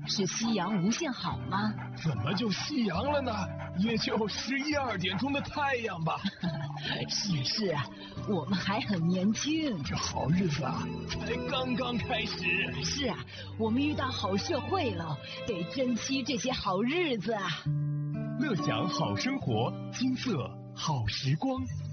是夕阳无限好吗？ 怎么就夕阳了呢？也就11、2点钟的太阳吧。 是啊，我们还很年轻， 这好日子啊，才刚刚开始。 是啊，我们遇到好社会了，得珍惜这些好日子啊。 乐享好生活，金色好时光。